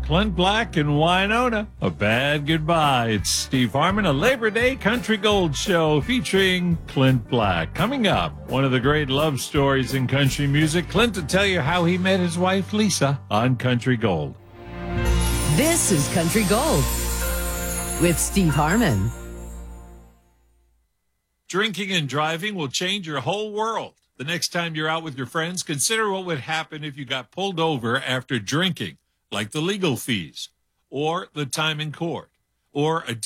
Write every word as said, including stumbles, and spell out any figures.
Clint Black and Winona, A Bad Goodbye. It's Steve Harmon, a Labor Day Country Gold show featuring Clint Black. Coming up, one of the great love stories in country music. Clint will tell you how he met his wife, Lisa, on Country Gold. This is Country Gold with Steve Harmon. Drinking and driving will change your whole world. The next time you're out with your friends, consider what would happen if you got pulled over after drinking, like the legal fees, or the time in court, or a